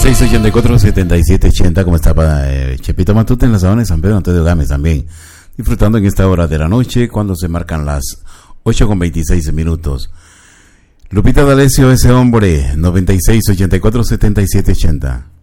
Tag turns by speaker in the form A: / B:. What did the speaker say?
A: 9684-7780. ¿Cómo está Chepito Matute en la sabana de San Pedro Antonio Gámez también? Disfrutando en esta hora de la noche cuando se marcan las 8:26. Lupita D'Alessio, ese hombre, 9684-7780.